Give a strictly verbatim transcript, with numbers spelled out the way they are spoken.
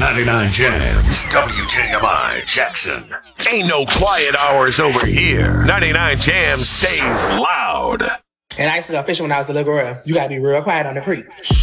ninety-nine Jams, W J M I Jackson. Ain't no quiet hours over here. ninety-nine Jams stays loud. And I used to go fishing when I was a little girl. You gotta be real quiet on the creek.